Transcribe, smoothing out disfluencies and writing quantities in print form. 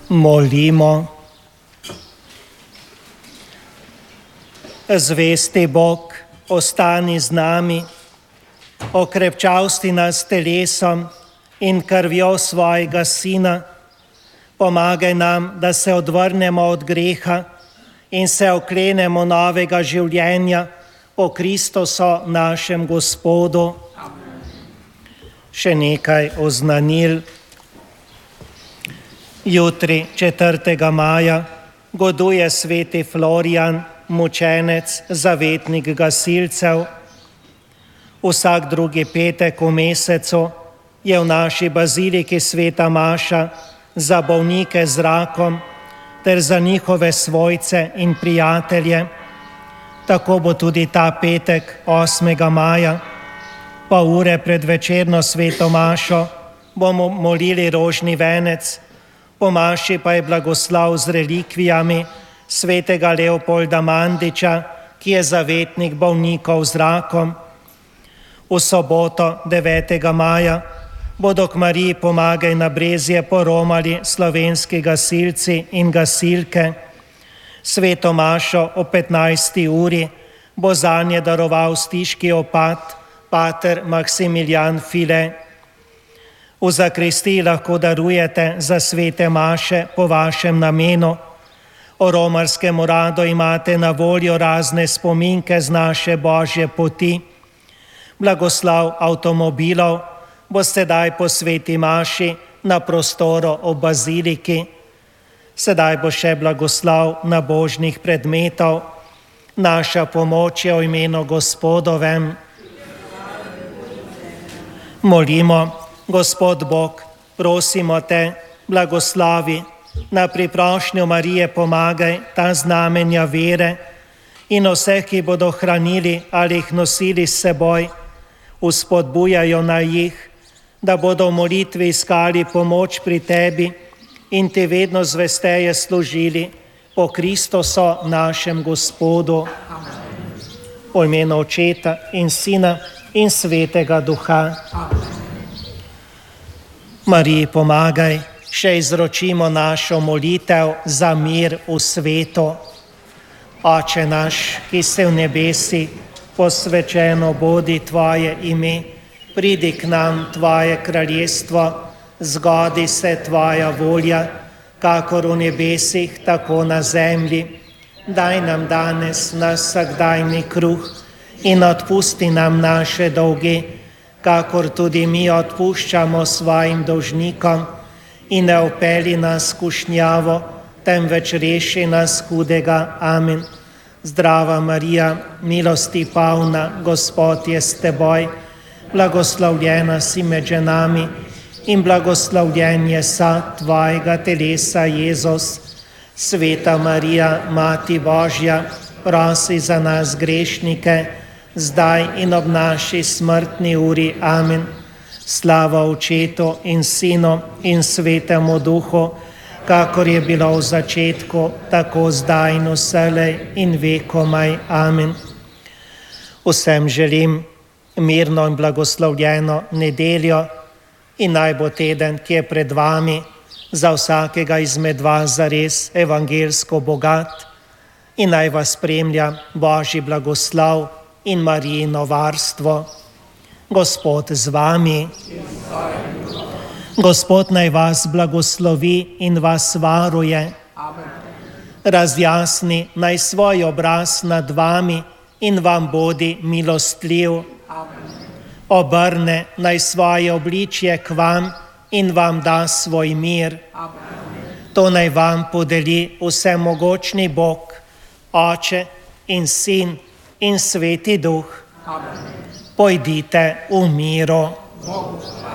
Molimo. Zvesti Bog, ostani z nami, okrepčavsti nas telesom in krvjo svojega Sina. Pomagaj nam, da se odvrnemo od greha in se oklenemo novega življenja po Kristusu našem Gospodu. Še nekaj oznanil. Jutri, 4. maja, goduje sveti Florijan, mučenec, zavetnik gasilcev. Vsak drugi petek v mesecu je v naši baziliki sveta maša za bolnike z rakom ter za njihove svojce in prijatelje. Tako bo tudi ta petek, 8. maja, pol ure pred večerno sveto mašo bomo molili rožni venec, po maši pa je blagoslov z relikvijami svetega Leopolda Mandiča, ki je zavetnik bolnikov z rakom. V soboto, 9. maja, bodo k Mariji Pomagaj na Brezje poromali slovenski gasilci in gasilke. Sveto mašo o 15. uri bo zanje daroval stiški opat, pater Maksimilijan File. V zakristiji lahko darujete za svete maše po vašem namenu. O romarskem uradu imate na voljo razne spominke z naše Božje poti. Blagoslov avtomobilov bo sedaj po sveti maši na prostoru ob baziliki. Sedaj bo še blagoslov nabožnih predmetov. Naša pomoč je v imenu Gospodovem. Molimo. Gospod Bog, prosimo te, blagoslovi na priprošnjo Marije Pomagaj ta znamenja vere in vseh, ki bodo hranili ali jih nosili s seboj, vzpodbujajo na jih, da bodo v molitvi iskali pomoč pri tebi in ti vedno zvesteje služili po Kristusu našem Gospodu. V imenu Očeta in Sina in Svetega Duha. Mariji Pomagaj, še izročimo našo molitev za mir v svetu. Oče naš, ki si v nebesi, posvečeno bodi tvoje ime, pridi k nam tvoje kraljestvo, zgodi se tvoja volja, kakor v nebesih, tako na zemlji. Daj nam danes naš vsakdajni kruh in odpusti nam naše dolge, kakor tudi mi odpuščamo svojim dolžnikom, in ne vpelji nas v skušnjavo, temveč reši nas hudega. Amen. Zdrava Marija, milosti polna, Gospod je s teboj, blagoslovljena si med ženami in blagoslovljen je sad tvojega telesa, Jezus. Sveta Marija, Mati Božja, prosi za nas grešnike, zdaj in ob naši smrtni uri. Amen. Slava Očetu in Sinu in Svetemu Duhu, kakor je bilo v začetku, tako zdaj in vselej in vekomaj. Amen. Vsem želim mirno in blagoslovljeno nedeljo in naj bo teden, ki je pred vami, za vsakega izmed vas zares evangelsko bogat in naj vas spremlja Božji blagoslov in Marijino varstvo. Gospod z vami. Gospod naj vas blagoslovi in vas varuje. Razjasni naj svoj obraz nad vami in vam bodi milostljiv. Obrne naj svoje obličje k vam in vam da svoj mir. To naj vam podeli vsemogočni Bog, Oče in Sin in Sveti Duh. Pojdite v miru.